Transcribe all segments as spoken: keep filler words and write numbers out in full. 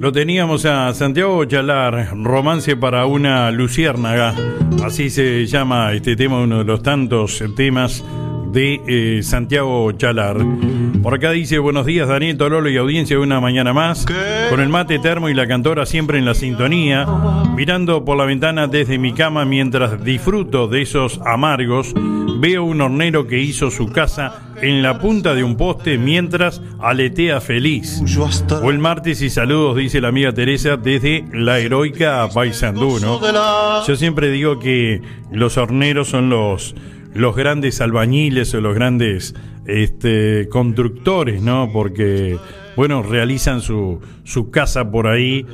Lo teníamos a Santiago Chalar, Romance para una luciérnaga, así se llama este tema, uno de los tantos temas de eh, Santiago Chalar. Por acá dice: buenos días Daniel, Tololo y audiencia de una mañana más, con el mate termo y la cantora siempre en la sintonía, mirando por la ventana desde mi cama mientras disfruto de esos amargos. Veo un hornero que hizo su casa en la punta de un poste mientras aletea feliz. Buen martes y saludos, dice la amiga Teresa desde la heroica Paysandú, ¿no? Yo siempre digo que los horneros son los, los grandes albañiles o los grandes este, constructores, ¿no? Porque, bueno, realizan su, su casa por ahí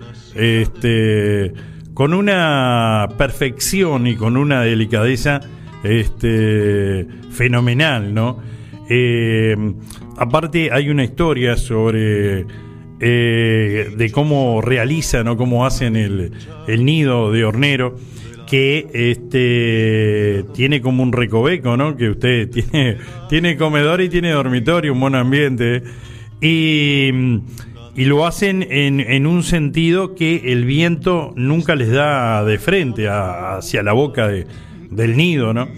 este, con una perfección y con una delicadeza este fenomenal, ¿no? Eh, aparte hay una historia sobre eh, de cómo realizan o cómo hacen el, el nido de hornero, que este tiene como un recoveco, ¿no? Que usted tiene, tiene comedor y tiene dormitorio, un buen ambiente, y, y lo hacen en, en un sentido que el viento nunca les da de frente a, hacia la boca de del nido, ¿no?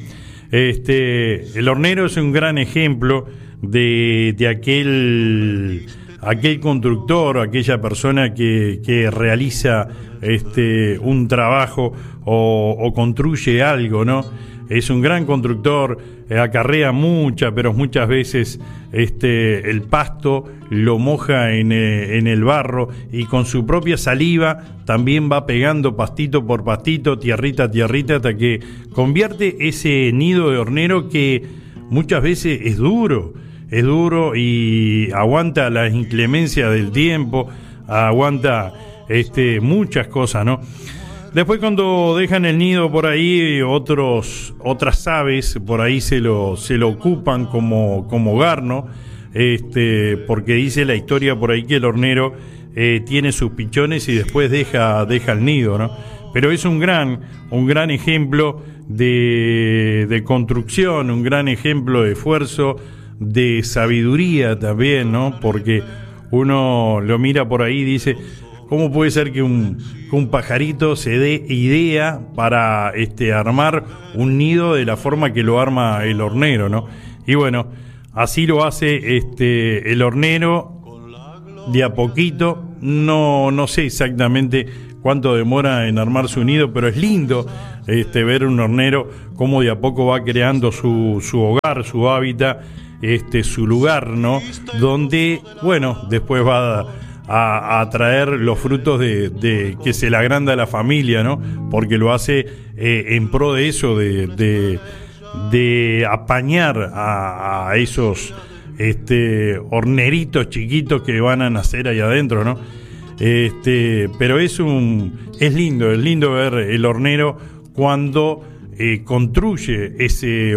Este, el hornero es un gran ejemplo de, de aquel, aquel constructor, aquella persona que, que realiza este, un trabajo o, o construye algo, ¿no? Es un gran constructor, eh, acarrea muchas, pero muchas veces este, el pasto lo moja en, eh, en el barro y con su propia saliva también va pegando pastito por pastito, tierrita a tierrita, hasta que convierte ese nido de hornero que muchas veces es duro, es duro y aguanta la inclemencia del tiempo, aguanta este, muchas cosas, ¿no? Después, cuando dejan el nido por ahí, otros, otras aves por ahí se lo, se lo ocupan como, como hogar, ¿no? Este, porque dice la historia por ahí que el hornero eh, tiene sus pichones y después deja, deja el nido, ¿no? Pero es un gran, un gran ejemplo de, de construcción, un gran ejemplo de esfuerzo, de sabiduría también, ¿no? Porque uno lo mira por ahí y dice: ¿cómo puede ser que un, que un pajarito se dé idea para este, armar un nido de la forma que lo arma el hornero, ¿no? Y bueno, así lo hace este, el hornero de a poquito. No, no sé exactamente cuánto demora en armar su nido, pero es lindo este, ver un hornero cómo de a poco va creando su, su hogar, su hábitat, este, su lugar, ¿no? Donde, bueno, después va a A, a traer los frutos de, de que se le agranda a la familia, ¿no? Porque lo hace eh, en pro de eso, de, de, de apañar a, a esos este, horneritos chiquitos que van a nacer ahí adentro, ¿no? Este, pero es un es lindo, es lindo ver el hornero cuando eh, construye ese